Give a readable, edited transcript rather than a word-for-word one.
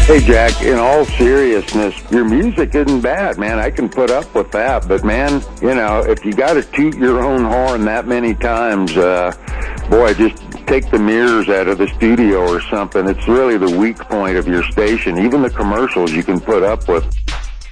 Hey, Jack, in all seriousness, your music isn't bad, man. I can put up with that. But, man, you know, if you got to toot your own horn that many times, boy, just take the mirrors out of the studio or something. It's really the weak point of your station. Even the commercials you can put up with.